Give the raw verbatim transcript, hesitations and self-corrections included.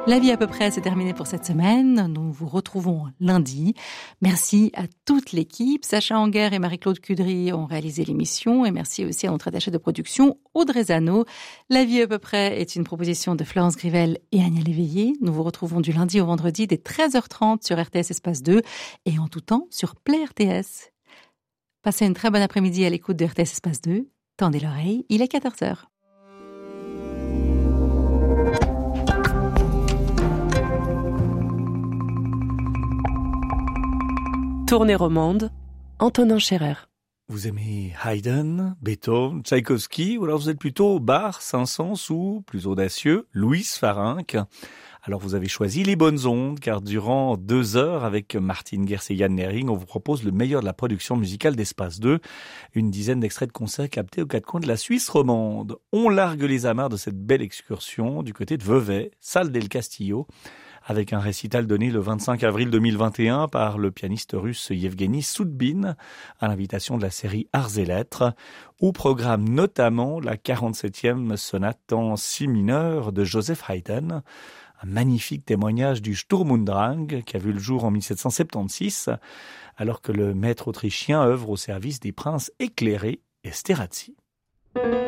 La vie à peu près, c'est terminé pour cette semaine. Nous vous retrouvons lundi. Merci à toute l'équipe. Sacha Anguer et Marie-Claude Cudry ont réalisé l'émission. Et merci aussi à notre attachée de production, Audrey Zano. La vie à peu près est une proposition de Florence Grivel et Agnès Léveillé. Nous vous retrouvons du lundi au vendredi dès treize heures trente sur R T S Espace deux et en tout temps sur Play R T S. Passez une très bonne après-midi à l'écoute de R T S Espace deux. Tendez l'oreille, il est quatorze heures. Tournée romande, Antonin Scherer. Vous aimez Haydn, Beethoven, Tchaïkovski, ou alors vous êtes plutôt Bach, Saint-Saëns ou, plus audacieux, Louis Farinck. Alors vous avez choisi les bonnes ondes, car durant deux heures, avec Martin Gers et Yann Nering, on vous propose le meilleur de la production musicale d'Espace deux, une dizaine d'extraits de concerts captés aux quatre coins de la Suisse romande. On largue les amarres de cette belle excursion du côté de Vevey, Salle del Castillo, avec un récital donné le vingt-cinq avril deux mille vingt et un par le pianiste russe Yevgeny Soudbine, à l'invitation de la série Arts et Lettres, où programme notamment la quarante-septième sonate en si mineur de Joseph Haydn, un magnifique témoignage du Sturm und Drang qui a vu le jour en dix-sept cent soixante-seize, alors que le maître autrichien œuvre au service des princes éclairés Esterházy.